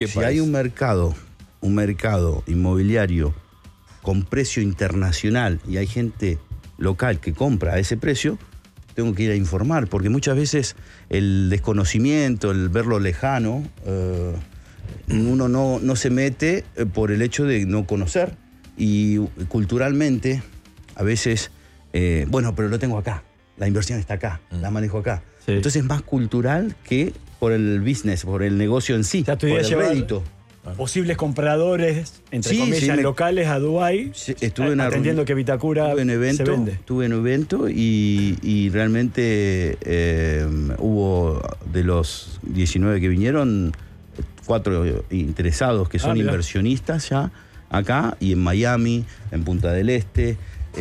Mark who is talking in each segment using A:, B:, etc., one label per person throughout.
A: Si hay un mercado inmobiliario con precio internacional y hay gente local que compra a ese precio, tengo que ir a informar, porque muchas veces el desconocimiento, el verlo lejano, uno no se mete por el hecho de no conocer. Y culturalmente, a veces, bueno, pero lo tengo acá, la inversión está acá, la manejo acá. Sí. Entonces es más cultural que por el business, por el negocio en sí, por el rédito.
B: Posibles compradores, entre comillas, locales a Dubái, atendiendo que Vitacura se vende.
A: Estuve en un evento y realmente hubo, de los 19 que vinieron, 4 interesados que son inversionistas ya acá y en Miami, en Punta del Este.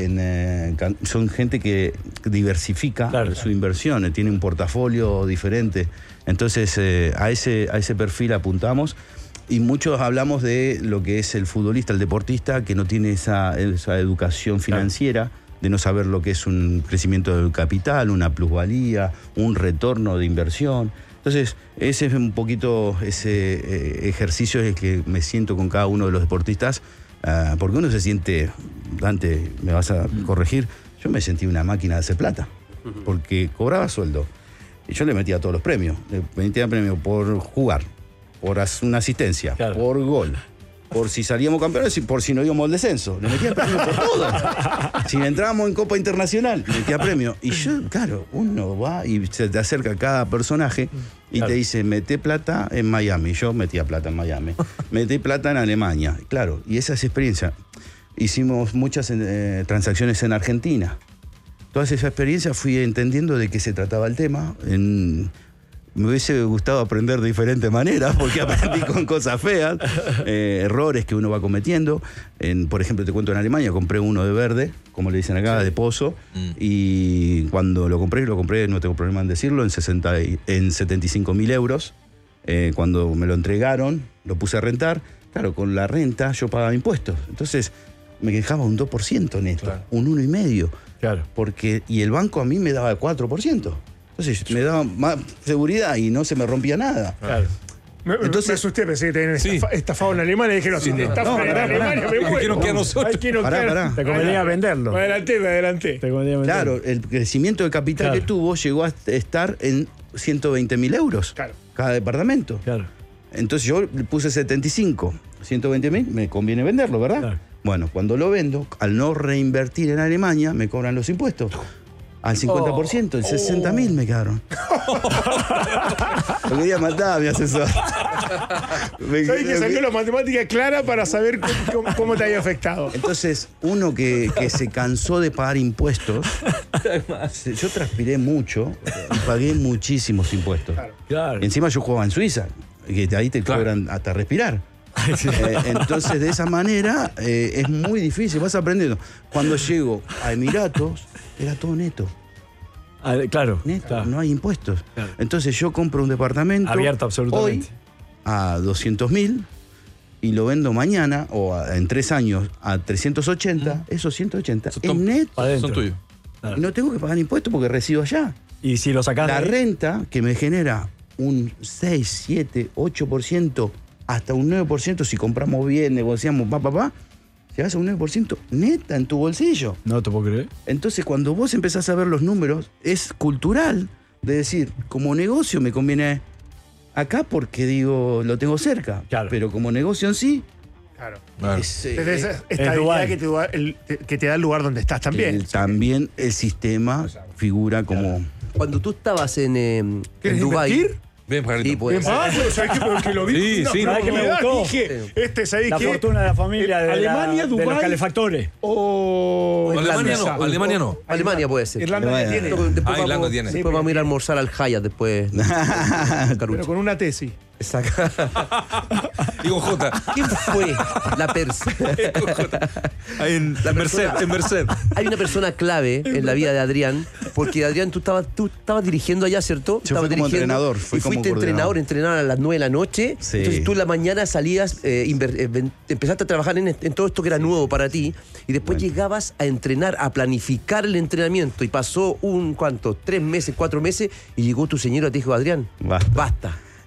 A: Son gente que diversifica su inversión, tiene un portafolio diferente. Entonces a ese perfil apuntamos. Y muchos hablamos de lo que es el futbolista, el deportista, que no tiene esa educación financiera, de no saber lo que es un crecimiento del capital, una plusvalía, un retorno de inversión. Entonces, ese es un poquito ese ejercicio es el que me siento con cada uno de los deportistas, porque uno se siente, Dante, me vas a corregir, yo me sentí una máquina de hacer plata, porque cobraba sueldo. Y yo le metía todos los premios. Le metía premio por jugar, por una asistencia, por gol, por si salíamos campeones y por si no íbamos al descenso. Le metía premio por todo. Si entrábamos en Copa Internacional, le metía premio. Y yo, claro, uno va y se te acerca a cada personaje y te dice, meté plata en Miami. Yo metía plata en Miami. Metí plata en Alemania. Claro, y esa es experiencia. Hicimos muchas transacciones en Argentina. Toda esa experiencia fui entendiendo de qué se trataba el tema. Me hubiese gustado aprender de diferentes maneras, porque aprendí con cosas feas, errores que uno va cometiendo. Por ejemplo, te cuento, en Alemania compré uno de verde, como le dicen acá, de pozo, y cuando lo compré, no tengo problema en decirlo, en 75.000 euros. Cuando me lo entregaron, lo puse a rentar. Claro, con la renta yo pagaba impuestos. Entonces me dejaba un 2% neto, un 1,5%. Claro. Y el banco a mí me daba 4%. Entonces me daba más seguridad y no se me rompía nada. Claro.
C: Entonces, me asusté, pensé que tenían estafado en Alemania y dije, no, si te estafan en Alemania, me muero.
B: Que nosotros.
A: Pará.
B: Te convenía venderlo.
C: Me adelanté.
A: Claro, el crecimiento de capital que tuvo llegó a estar en 120.000 euros cada departamento. Claro. Entonces yo le puse 75, 120.000, me conviene venderlo, ¿verdad? Claro. Bueno, cuando lo vendo, al no reinvertir en Alemania, me cobran los impuestos. Al 50%, el 60.000 me quedaron. Lo quería matar a mi asesor.
C: ¿Sabes que salió la matemática clara para saber cómo te había afectado?
A: Entonces, uno que se cansó de pagar impuestos, yo transpiré mucho y pagué muchísimos impuestos. Claro. Encima yo jugaba en Suiza, que ahí te cobran hasta respirar. Entonces, de esa manera es muy difícil, vas aprendiendo. Cuando llego a Emiratos, era todo neto.
B: Claro.
A: Neto, no hay impuestos. Claro. Entonces yo compro un departamento
B: abierto absolutamente
A: hoy a 200.000 y lo vendo mañana o en 3 años a 380. Esos 180 es neto.
B: Son tuyos.
A: Claro. Y no tengo que pagar impuestos porque resido allá.
B: Y si lo sacás
A: la renta que me genera un 6, 7, 8%, hasta un 9% si compramos bien, negociamos, llegas a un 9% neta en tu bolsillo.
B: No te puedo creer.
A: Entonces, cuando vos empezás a ver los números, es cultural de decir, como negocio me conviene acá porque digo, lo tengo cerca. Claro. Pero como negocio en sí.
C: Claro.
A: Es
C: estabilidad que te da el lugar donde estás también.
A: También el sistema figura como.
D: Cuando tú estabas en Dubái.
E: Bien, Pajarito.
D: Sí, pues.
C: Pero que lo vi.
B: Sí, ¿sabes qué me gustó?
C: Dije,
B: la fortuna de la familia de
C: Alemania,
B: de los calefactores.
C: O
E: Alemania no.
D: Alemania puede ser.
C: Irlanda tiene.
E: Irlanda tiene.
D: Después vamos a ir a almorzar al Hyatt después.
C: Pero con una tesis.
D: Exacto.
E: Y con J.
D: ¿Quién fue la persona?
E: En Merced.
D: Hay una persona clave en la vida de Adrián, porque Adrián, tú estabas dirigiendo allá, ¿cierto?
A: Yo fui como entrenador.
D: Fuiste entrenador a las 9 de la noche. Sí. Entonces tú en la mañana salías, empezaste a trabajar en todo esto que era nuevo para ti, y después llegabas a entrenar, a planificar el entrenamiento, y pasó 3 meses, 4 meses, y llegó tu señora y te dijo, Adrián, basta.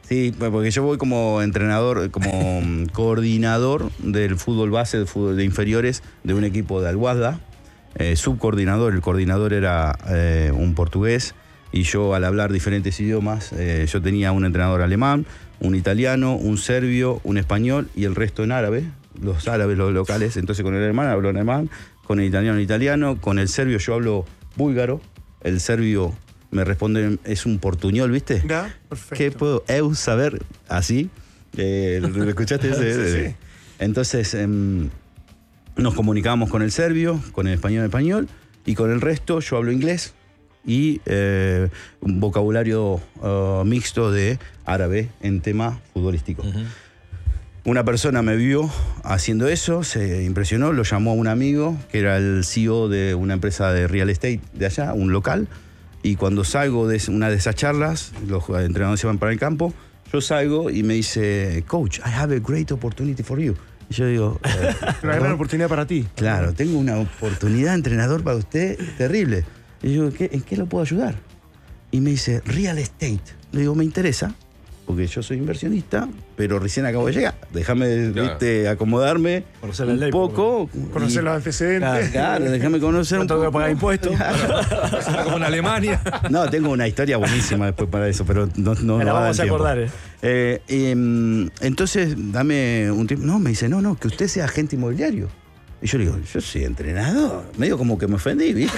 A: Sí, porque yo voy como entrenador, como coordinador del fútbol base, del fútbol de inferiores de un equipo de Al-Wahda, subcoordinador. El coordinador era un portugués y yo, al hablar diferentes idiomas, yo tenía un entrenador alemán, un italiano, un serbio, un español y el resto en árabe, los árabes, los locales. Entonces con el alemán hablo alemán, con el italiano, con el serbio yo hablo búlgaro, el serbio me responde, es un portuñol, ¿viste?
C: Ya, perfecto.
A: ¿Qué puedo saber así? ¿Lo escuchaste ese?
C: Sí.
A: Entonces nos comunicamos con el serbio, con el español, y con el resto yo hablo inglés y un vocabulario mixto de árabe en tema futbolístico. Uh-huh. Una persona me vio haciendo eso, se impresionó, lo llamó a un amigo que era el CEO de una empresa de real estate de allá, un local. Y cuando salgo de una de esas charlas, los entrenadores se van para el campo, yo salgo y me dice, coach, I have a great opportunity for you. Y yo digo...
C: una gran oportunidad para ti.
A: Claro, tengo una oportunidad, entrenador, para usted terrible. Y yo digo, ¿en qué lo puedo ayudar? Y me dice, real estate. Le digo, me interesa, porque yo soy inversionista, pero recién acabo de llegar. Déjame acomodarme un poco.
C: Conocer los antecedentes.
A: Claro, déjame conocer un poco.
B: Tengo que pagar impuestos.
E: Como en Alemania.
A: No, tengo una historia buenísima después para eso, pero no
B: me la vamos a acordar.
A: Entonces, dame un tiempo. No, me dice, no, que usted sea agente inmobiliario. Y yo le digo, yo soy entrenador. Medio como que me ofendí, ¿viste?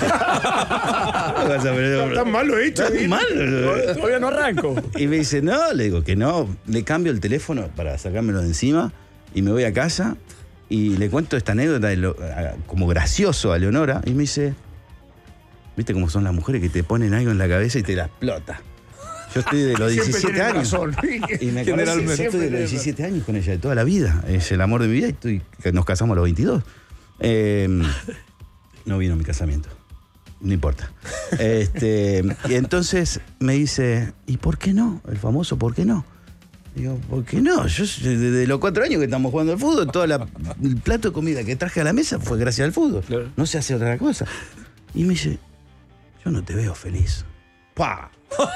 C: Tan mal lo he hecho.
A: Tan mal.
B: Todavía no arranco.
A: Y me dice, no, le digo que no. Le cambio el teléfono para sacármelo de encima y me voy a casa y le cuento esta anécdota como gracioso a Leonora y me dice, ¿viste cómo son las mujeres que te ponen algo en la cabeza y te la explota? Yo estoy de los 17 años. Y me
E: Generalmente.
A: yo estoy de los 17 años con ella de toda la vida. Es el amor de mi vida y nos casamos a los 22. No vino mi casamiento. No importa. Y entonces me dice, ¿y por qué no? El famoso ¿por qué no? Digo, ¿por qué no? Yo desde los 4 años que estamos jugando al fútbol, todo el plato de comida que traje a la mesa fue gracias al fútbol. Claro. No se hace otra cosa. Y me dice, yo no te veo feliz. ¡Pah!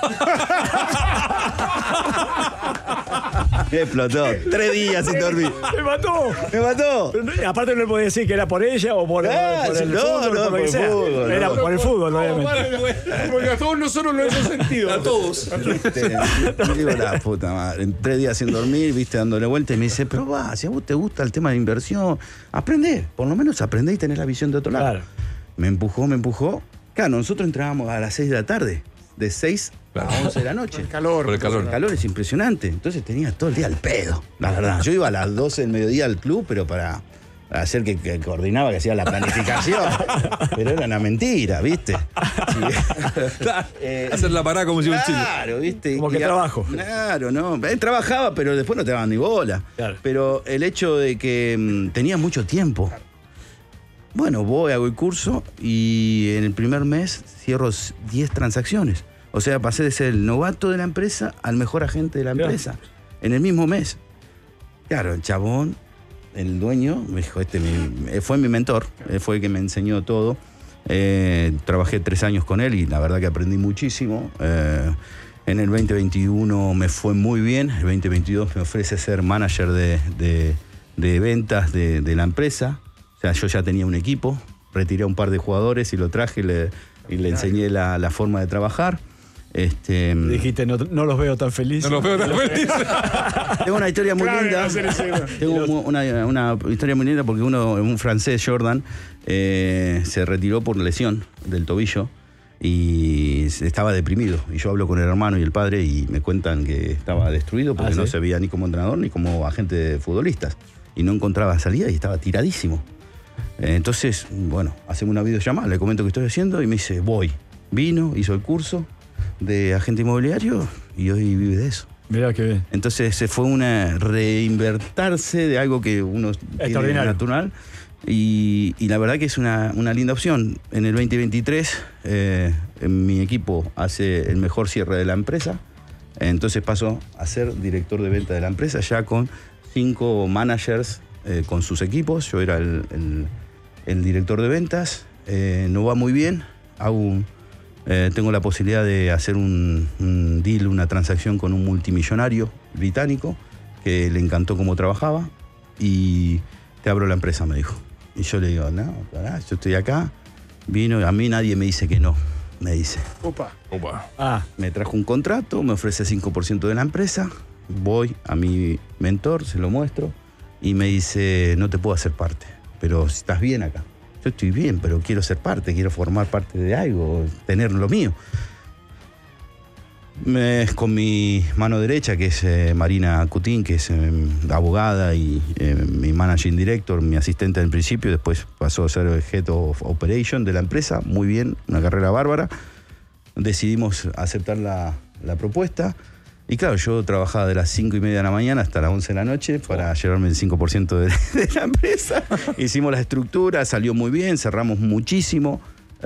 A: Me explotó. 3 días sin dormir.
B: ¡Me mató! Pero no, aparte no le podía decir que era por ella o por el fútbol.
A: No, por el fútbol.
B: Era por el fútbol, obviamente.
C: Porque a todos nosotros lo hemos sentido.
E: A todos.
A: Me digo, la puta madre. En 3 días sin dormir, viste, dándole vuelta. Y me dice, pero va, si a vos te gusta el tema de inversión, aprendé. Por lo menos aprendé y tenés la visión de otro lado. Claro. Me empujó. Claro, nosotros entrábamos a las 6 de la tarde. De 6 a 11 de la noche.
E: Por el calor
A: Es impresionante. Entonces tenía todo el día al pedo, la verdad. Yo iba a las 12 del mediodía al club, pero para hacer que coordinaba, que hacía la planificación. Pero era una mentira, ¿viste?
E: Hacer la parada como si un chile.
A: Claro, ¿viste?
B: Como que trabajo.
A: Claro, no. Él trabajaba, pero después no te daban ni bola. Claro. Pero el hecho de que tenía mucho tiempo. Bueno, hago el curso y en el primer mes cierro 10 transacciones. O sea, pasé de ser el novato de la empresa al mejor agente de la empresa. En el mismo mes. Claro, el chabón, el dueño, me dijo, fue mi mentor, fue el que me enseñó todo. Trabajé 3 años con él y la verdad que aprendí muchísimo. En el 2021 me fue muy bien. El 2022 me ofrece ser manager de ventas de la empresa. O sea, yo ya tenía un equipo, retiré a un par de jugadores y lo traje y le enseñé la forma de trabajar.
B: Dijiste, no los veo tan felices.
E: No los veo tan felices.
A: Tengo una historia muy linda. Tengo una historia muy linda porque un francés, Jordan, se retiró por lesión del tobillo y estaba deprimido. Y yo hablo con el hermano y el padre y me cuentan que estaba destruido porque no se veía ni como entrenador ni como agente de futbolistas. Y no encontraba salida y estaba tiradísimo. Entonces, bueno, hacemos una videollamada, le comento que estoy haciendo y me dice, voy. Vino, hizo el curso de agente inmobiliario y hoy vive de eso.
B: Mirá qué bien.
A: Entonces se fue reinvertirse de algo que uno tiene natural y la verdad que es una linda opción. En el 2023 mi equipo hace el mejor cierre de la empresa, entonces paso a ser director de venta de la empresa ya con 5 managers con sus equipos. Yo era el director de ventas. No va muy bien, hago tengo la posibilidad de hacer un deal, una transacción con un multimillonario británico que le encantó cómo trabajaba y te abro la empresa, me dijo. Y yo le digo, no, pará, yo estoy acá. Vino, a mí nadie me dice que no, me dice.
C: Opa.
A: Me trajo un contrato, me ofrece 5% de la empresa, voy a mi mentor, se lo muestro y me dice, no te puedo hacer parte, pero si estás bien acá. Yo estoy bien, pero quiero ser parte, quiero formar parte de algo, tener lo mío. Con mi mano derecha, que es Marina Cutín, que es abogada y mi managing director, mi asistente al principio, después pasó a ser el Head of Operation de la empresa, muy bien, una carrera bárbara. Decidimos aceptar la propuesta. Y claro, yo trabajaba de las 5:30 de la mañana hasta las 11 de la noche para llevarme el 5% de la empresa. Hicimos la estructura, salió muy bien, cerramos muchísimo.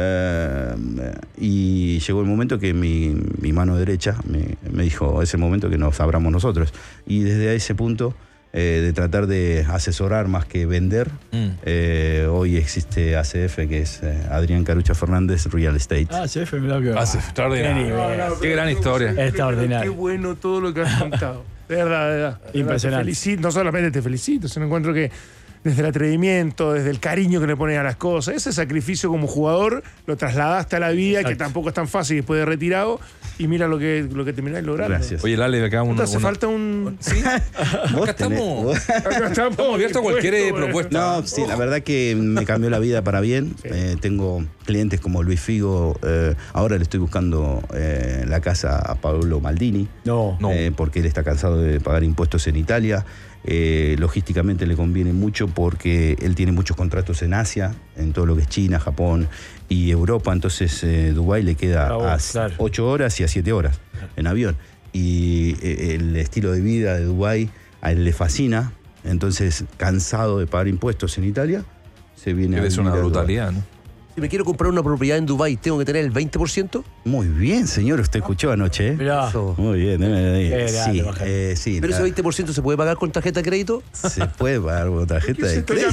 A: Y llegó el momento que mi mano derecha me dijo, es el momento que nos abramos nosotros. Y desde ese punto, de tratar de asesorar más que vender, hoy existe ACF, que es Adrián Carucha Fernández Real Estate.
B: ACF, mirá que
E: extraordinario. Qué gran historia.
B: Extraordinario.
C: Qué bueno todo lo que has contado. De verdad.
B: Impresionante.
C: Te felicito, no solamente te felicito, sino encuentro que desde el atrevimiento, desde el cariño que le pones a las cosas, ese sacrificio como jugador lo trasladaste a la vida. Exacto. Que tampoco es tan fácil después de retirado, y mira lo que terminás logrando.
A: Gracias.
E: Oye, Lale, acá
C: ¿te hace falta un...?
E: ¿Sí? Acá estamos abiertos a cualquier propuesta.
A: No, sí, la verdad que me cambió la vida para bien. Sí. Tengo clientes como Luis Figo, ahora le estoy buscando la casa a Paolo Maldini, porque él está cansado de pagar impuestos en Italia. Logísticamente le conviene mucho porque él tiene muchos contratos en Asia, en todo lo que es China, Japón y Europa. Entonces Dubái le queda a 8 horas y a 7 horas en avión. Y el estilo de vida de Dubái a él le fascina. Entonces, cansado de pagar impuestos en Italia, se viene a...
E: Es una brutalidad, ¿no?
D: Si me quiero comprar una propiedad en Dubái, ¿tengo que tener el 20%?
A: Muy bien, señor. Usted escuchó anoche, ¿eh?
B: Mirá.
A: Muy bien.
D: Sí. ¿Pero ese 20% se puede pagar con tarjeta de crédito?
A: Se puede pagar con tarjeta de crédito.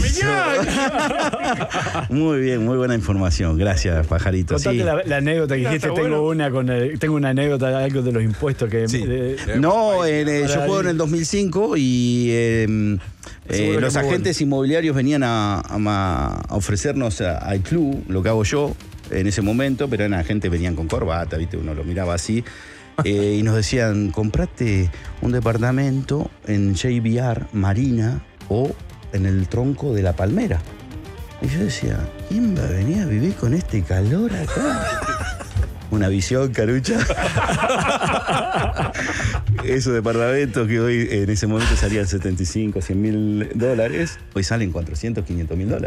A: Muy bien, muy buena información. Gracias, Pajarito.
B: Contate la anécdota que dijiste. Tengo una anécdota, algo de los impuestos que...
A: Sí. Yo juego en el 2005 y... los agentes inmobiliarios venían a ofrecernos al club, lo que hago yo en ese momento, pero eran agentes, venían con corbata, ¿viste? Uno lo miraba así, y nos decían, comprate un departamento en JBR Marina o en el tronco de La Palmera. Y yo decía, ¿quién va a venir a vivir con este calor acá? Una visión, Carucha. Esos departamentos que hoy en ese momento salían $75, $100,000, hoy salen $400, $500,000.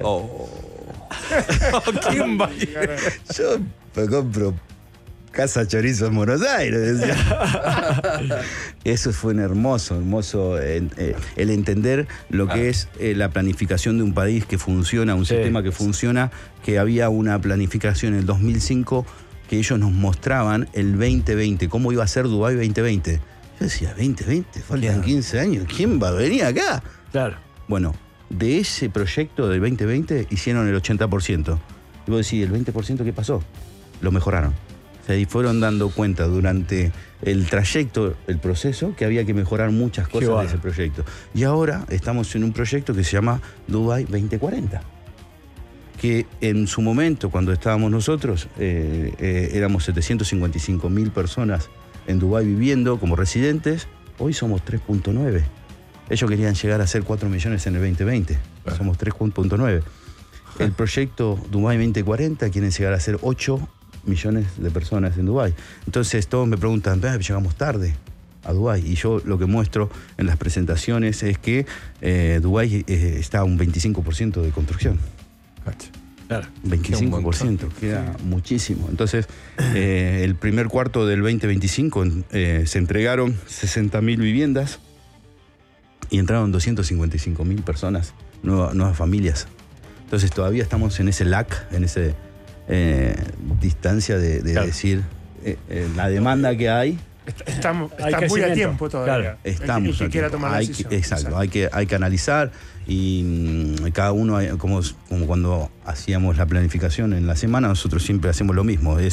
E: ¿Quién va?
A: Yo me compro casa chorizo en Buenos Aires, decía. Eso fue un hermoso el entender lo que es la planificación de un país que funciona, un sistema que funciona, que había una planificación en el 2005 que ellos nos mostraban el 2020, cómo iba a ser Dubái 2020. Yo decía, 2020, faltan 15 años, ¿quién va a venir acá?
B: Claro.
A: Bueno, de ese proyecto del 2020 hicieron el 80%. Y vos decís, ¿el 20% qué pasó? Lo mejoraron. O sea, y fueron dando cuenta durante el trayecto, el proceso, que había que mejorar muchas cosas de ese proyecto. Y ahora estamos en un proyecto que se llama Dubái 2040. Que en su momento, cuando estábamos nosotros, éramos 755.000 personas en Dubái viviendo como residentes. Hoy somos 3.9. Ellos querían llegar a ser 4 millones en el 2020. Somos 3.9. El proyecto Dubái 2040 quieren llegar a ser 8 millones de personas en Dubái. Entonces todos me preguntan, llegamos tarde a Dubái. Y yo lo que muestro en las presentaciones es que Dubái está a un 25% de construcción. Claro. 25%, queda muchísimo. Entonces, el primer cuarto del 2025 se entregaron 60.000 viviendas y entraron 255.000 personas, nuevas familias. Entonces, todavía estamos en ese lag, en esa distancia de decir la demanda que hay.
C: Estamos muy a tiempo todavía. Claro.
A: Estamos
C: el que quiera tomar la decisión.
A: Exacto, hay que analizar y cada uno, como cuando hacíamos la planificación en la semana, nosotros siempre hacemos lo mismo, es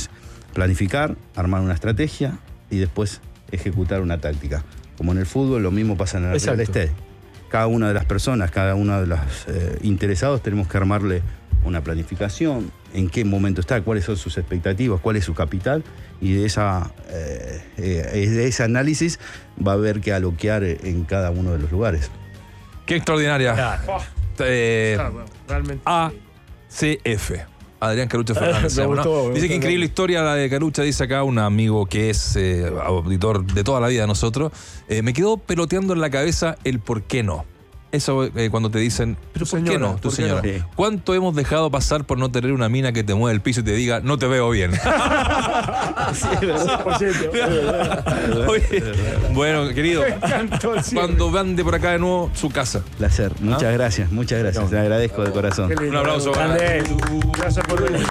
A: planificar, armar una estrategia y después ejecutar una táctica. Como en el fútbol, lo mismo pasa en el real estate. Cada una de las personas, cada uno de los interesados tenemos que armarle una planificación, en qué momento está, cuáles son sus expectativas, cuál es su capital, y de ese análisis va a haber que aloquear en cada uno de los lugares.
E: Qué extraordinaria.
C: Realmente.
E: ACF. Adrián Carucha Fernández. Dice que increíble historia la de Carucha, dice acá un amigo que es auditor de toda la vida de nosotros. Me quedó peloteando en la cabeza el por qué no. Eso cuando te dicen, pero ¿por qué no? Tu señora.
A: Sí.
E: ¿Cuánto hemos dejado pasar por no tener una mina que te mueva el piso y te diga, no te veo bien?
B: Sí, verdad.
E: Oye, bueno, querido,
B: encantó, sí.
E: cuando ande por acá de nuevo, su casa.
A: Placer, muchas gracias. Te agradezco de corazón.
E: Un aplauso.
B: Grande. Gracias por venir.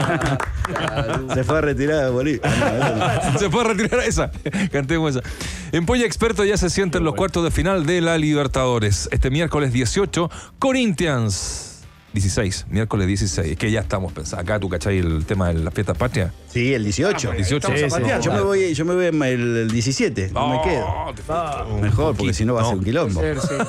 A: Se fue a retirar de Bolivia.
E: Se puede retirar esa. Cantemos esa. En Polla Experto ya se sienten los cuartos de final de la Libertadores. Este miércoles 18, Corinthians 16. Miércoles 16. Es que ya estamos pensando. Acá tú cachai el tema de las fiestas patrias.
A: Sí, el 18.
E: 18.
B: Sí, sí.
A: Yo me voy el 17. No me quedo. Mejor, porque si no va a ser un quilombo.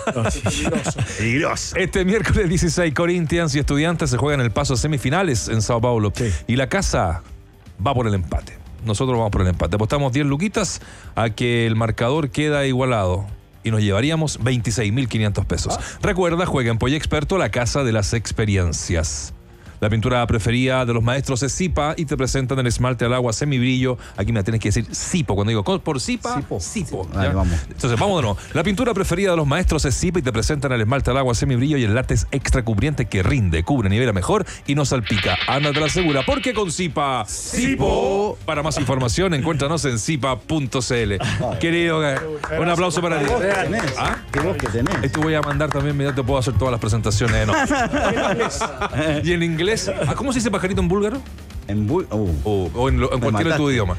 A: Peligroso.
E: Este miércoles 16, Corinthians y Estudiantes se juegan el paso a semifinales en Sao Paulo.
B: Sí.
E: Y la casa va por el empate. Nosotros vamos por el empate. Apostamos 10 luquitas a que el marcador queda igualado. Y nos llevaríamos 26.500 pesos. Recuerda, juega en Polla Experto, la casa de las experiencias. La pintura preferida de los maestros es Zipa y te presentan el esmalte al agua semibrillo. Aquí me tienes que decir Zipo. Cuando digo por Zipa, Zipo.
A: Vale, vamos.
E: Entonces, vamos de nuevo. La pintura preferida de los maestros es Zipa y te presentan el esmalte al agua semibrillo y el látex extra cubriente que rinde, cubre, nivela mejor y no salpica. Ándate a la segura, porque con Zipa, Zipo. Para más información, encuéntranos en zipa.cl. Querido, un aplauso para ti.
A: ¿Qué vos que tenés?
E: Esto voy a mandar también, mira, te puedo hacer todas las presentaciones. No. Y en inglés. ¿Cómo se dice pajarito en búlgaro?
A: En
E: O en cualquier otro idioma.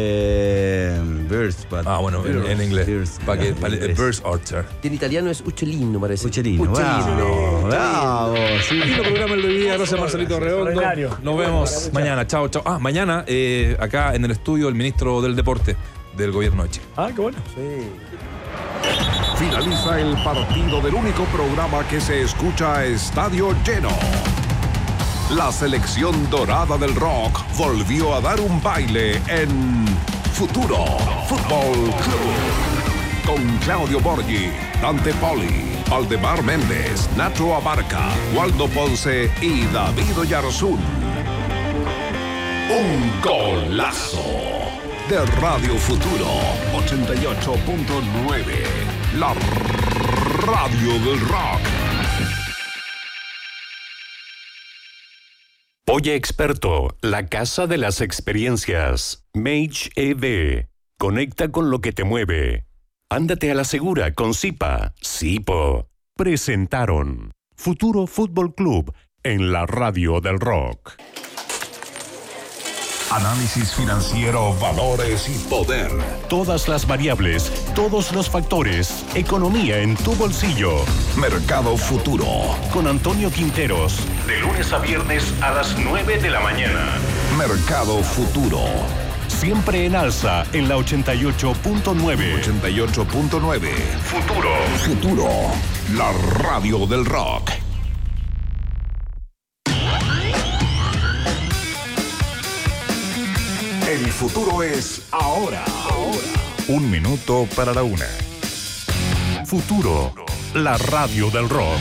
A: Birds,
E: Bueno, en inglés. Para Birds Orchard.
D: En italiano es Uccellino, parece.
A: Uccellino. Bravo. Sí.
E: Aquí lo programa el hoy día. Gracias, Marcelito Redondo. Nos vemos mañana. Chao, chao. Mañana acá en el estudio el ministro del Deporte del gobierno de Chile.
B: Qué bueno.
F: Finaliza el partido del único programa que se escucha a estadio lleno. La selección dorada del rock volvió a dar un baile en Futuro Fútbol Club. Con Claudio Borghi, Dante Poli, Aldemar Méndez, Nacho Abarca, Waldo Ponce y David Oyarzún. Un golazo de Radio Futuro 88.9. La radio del rock.
G: Polla Experto, la casa de las experiencias. Mage EV. Conecta con lo que te mueve. Ándate a la segura con Zipa. Zipo. Presentaron Futuro Fútbol Club en la radio del rock.
F: Análisis financiero, valores y poder.
G: Todas las variables, todos los factores. Economía en tu bolsillo.
F: Mercado Futuro.
G: Con Antonio Quinteros. De lunes a viernes a las 9 de la mañana.
F: Mercado Futuro.
G: Siempre en alza en la 88.9.
F: 88.9.
G: Futuro.
F: Futuro. La radio del rock. El futuro es ahora.
G: 1 minuto para la 1. Futuro, la radio del rock.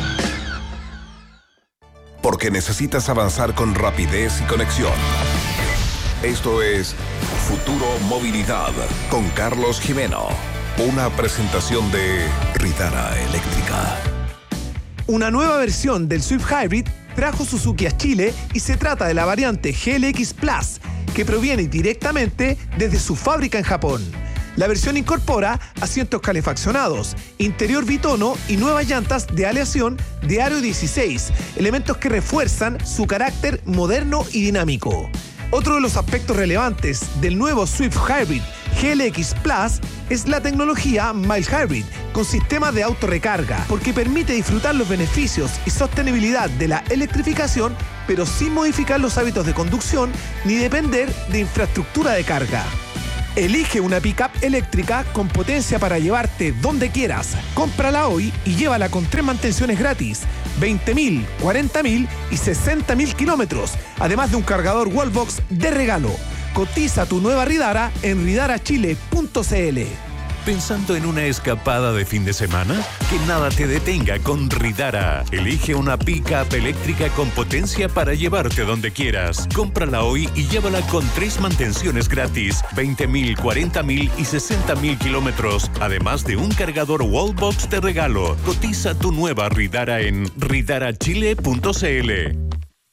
F: Porque necesitas avanzar con rapidez y conexión. Esto es Futuro Movilidad con Carlos Jimeno. Una presentación de Ridara Eléctrica.
H: Una nueva versión del Swift Hybrid trajo Suzuki a Chile y se trata de la variante GLX Plus, que proviene directamente desde su fábrica en Japón. La versión incorpora asientos calefaccionados, interior bitono y nuevas llantas de aleación de aro 16, elementos que refuerzan su carácter moderno y dinámico. Otro de los aspectos relevantes del nuevo Swift Hybrid GLX Plus es la tecnología Mild Hybrid con sistema de autorrecarga, porque permite disfrutar los beneficios y sostenibilidad de la electrificación, pero sin modificar los hábitos de conducción ni depender de infraestructura de carga. Elige una pickup eléctrica con potencia para llevarte donde quieras. Cómprala hoy y llévala con 3 mantenciones gratis, 20.000, 40.000 y 60.000 kilómetros, además de un cargador Wallbox de regalo. Cotiza tu nueva Ridara en ridarachile.cl.
G: ¿Pensando en una escapada de fin de semana? Que nada te detenga con Ridara. Elige una pick-up eléctrica con potencia para llevarte donde quieras. Cómprala hoy y llévala con 3 mantenciones gratis, 20.000, 40.000 y 60.000 kilómetros, además de un cargador Wallbox de regalo. Cotiza tu nueva Ridara en ridarachile.cl.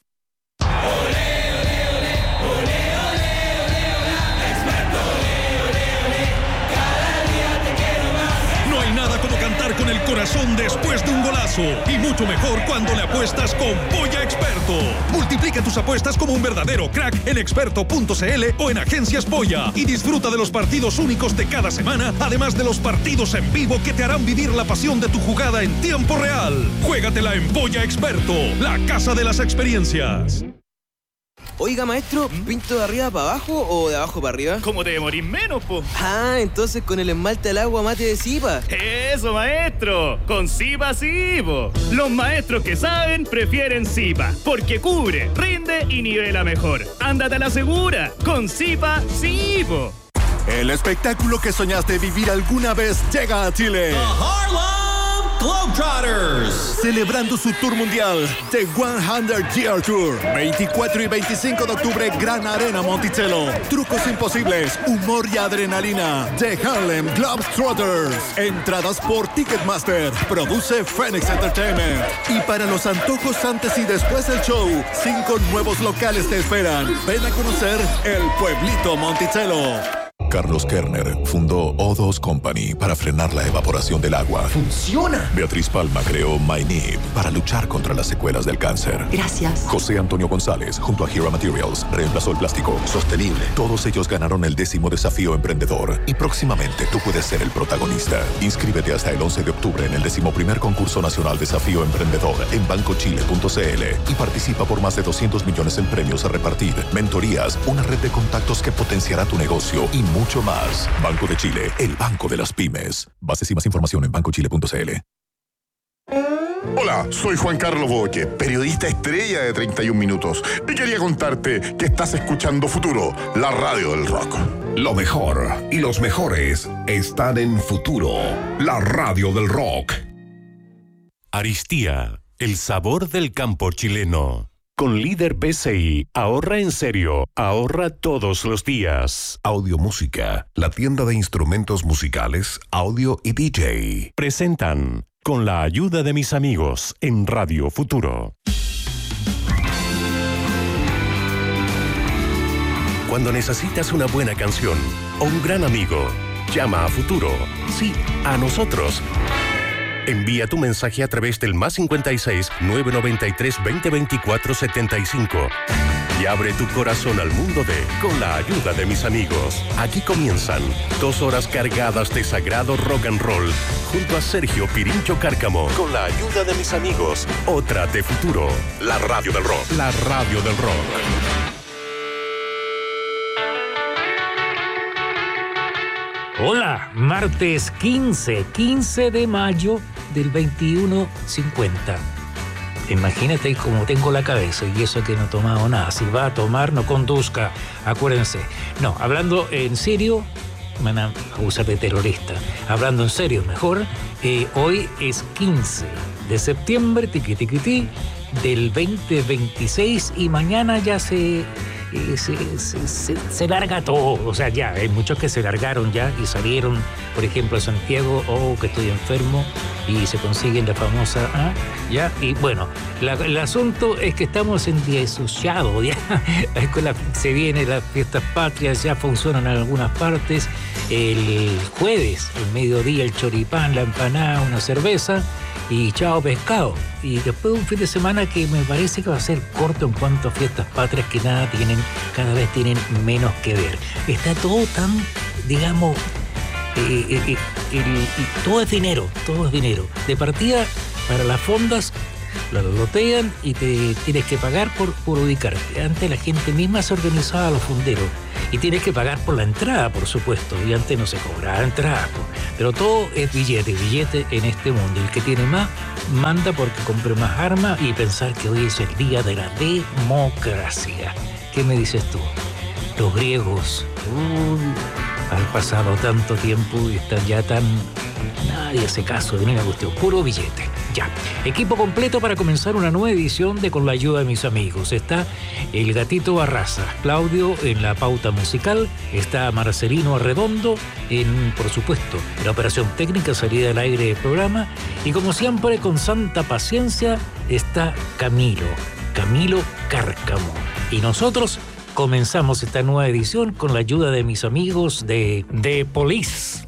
I: Con el corazón después de un golazo, y mucho mejor cuando le apuestas con Polla Experto. Multiplica tus apuestas como un verdadero crack en experto.cl o en Agencias Polla y disfruta de los partidos únicos de cada semana, además de los partidos en vivo que te harán vivir la pasión de tu jugada en tiempo real. Juégatela en Polla Experto, la casa de las experiencias.
J: Oiga, maestro, ¿pinto de arriba para abajo o de abajo para arriba?
K: ¿Cómo te demorís menos, po?
J: Ah, entonces con el esmalte al agua mate de Zipa.
K: ¡Eso, maestro! Con Zipa sí, po. Los maestros que saben prefieren Zipa, porque cubre, rinde y nivela mejor. ¡Ándate a la segura! Con Zipa sí, po.
L: El espectáculo que soñaste vivir alguna vez llega a Chile.
M: The Harlem Globetrotters,
L: celebrando su tour mundial, The 100 Year Tour. 24 y 25 de octubre, Gran Arena Monticello. Trucos imposibles, humor y adrenalina. The Harlem Globetrotters. Entradas por Ticketmaster. Produce Phoenix Entertainment. Y para los antojos antes y después del show, 5 nuevos locales te esperan. Ven a conocer el pueblito Monticello.
N: Carlos Kerner fundó O2 Company para frenar la evaporación del agua.
O: ¡Funciona!
N: Beatriz Palma creó MyNib para luchar contra las secuelas del cáncer.
O: Gracias.
N: José Antonio González, junto a Hero Materials, reemplazó el plástico sostenible. Todos ellos ganaron el 10º desafío emprendedor y próximamente tú puedes ser el protagonista. Inscríbete hasta el 11 de octubre en el 11º concurso nacional Desafío Emprendedor en bancochile.cl y participa por más de 200 millones en premios a repartir, mentorías, una red de contactos que potenciará tu negocio y mucho más. Banco de Chile, el banco de las pymes. Bases y más información en bancochile.cl.
P: Hola, soy Juan Carlos Boque, periodista estrella de 31 Minutos, y quería contarte que estás escuchando Futuro, la radio del rock.
F: Lo mejor y los mejores están en Futuro, la radio del rock.
G: Aristía, el sabor del campo chileno. Con Líder BCI, ahorra en serio, ahorra todos los días.
F: Audio Música, la tienda de instrumentos musicales, audio y DJ.
G: Presentan, con la ayuda de mis amigos, en Radio Futuro. Cuando necesitas una buena canción o un gran amigo, llama a Futuro. Sí, a nosotros. Envía tu mensaje a través del +56 993 2024 75 y abre tu corazón al mundo de Con la ayuda de mis amigos. Aquí comienzan 2 horas cargadas de sagrado rock and roll junto a Sergio Pirincho Cárcamo. Con la ayuda de mis amigos, otra de Futuro, la radio del rock. La radio del rock.
Q: Hola, martes 15 de mayo del 21:50. Imagínate cómo tengo la cabeza y eso que no he tomado nada. Si va a tomar, no conduzca, acuérdense. No, hablando en serio, me van a acusar de terrorista. Hablando en serio, mejor, hoy es 15 de septiembre, del 2026 y mañana ya se larga todo. O sea, ya hay muchos que se largaron ya y salieron, por ejemplo, a Santiago, que estoy enfermo, y se consiguen la famosa ya. Y bueno, el asunto es que estamos en día asociado ya. Se vienen las fiestas patrias, ya funcionan en algunas partes. El jueves, el mediodía, el choripán, la empanada, una cerveza y chao pescado. Y después un fin de semana que me parece que va a ser corto en cuanto a fiestas patrias, que cada vez tienen menos que ver. Está todo tan digamos, todo es dinero. De partida, para las fondas, la lotean y te tienes que pagar por ubicarte. Antes la gente misma se organizaba a los fonderos y tienes que pagar por la entrada, por supuesto. Y antes no se cobraba entrada. Pero todo es billete en este mundo. El que tiene más, manda porque compre más armas y pensar que hoy es el día de la democracia. ¿Qué me dices tú? Los griegos han pasado tanto tiempo y están ya tan... Nadie hace caso de ninguna cuestión, puro billete. Ya, equipo completo para comenzar una nueva edición de Con la ayuda de mis amigos. Está el Gatito Barraza, Claudio en la pauta musical, está Marcelino Arredondo en, por supuesto, la operación técnica, salida del aire del programa, y como siempre, con santa paciencia, está Camilo Cárcamo. Y nosotros comenzamos esta nueva edición con la ayuda de mis amigos de Police.